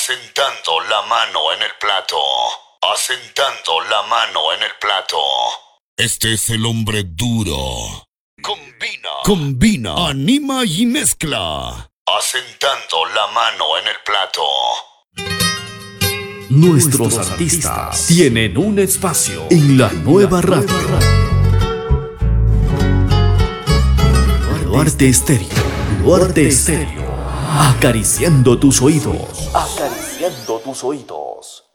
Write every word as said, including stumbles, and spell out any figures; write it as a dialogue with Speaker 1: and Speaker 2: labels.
Speaker 1: Asentando la mano en el plato. Asentando la mano en el plato. Este es el hombre duro. Combina. Combina. Anima y mezcla. Asentando la mano en el plato.
Speaker 2: Nuestros, Nuestros artistas, artistas tienen un espacio en la nueva radio. Luarte Estéreo. Luarte Estéreo. Acariciando tus oídos. Acariciando tus oídos.